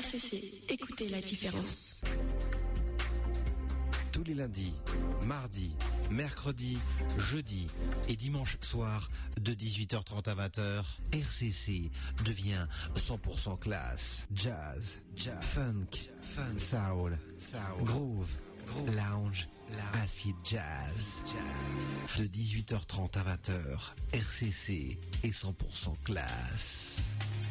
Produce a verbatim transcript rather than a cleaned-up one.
R C C, écoutez la différence. Tous les lundis, mardis, mercredis, jeudis et dimanche soir de dix-huit heures trente à vingt heures, R C C devient cent pour cent classe. Jazz, jazz, funk, fun, soul, soul, groove, groove, lounge, acid jazz. jazz. De dix-huit heures trente à vingt heures, R C C est cent pour cent classe.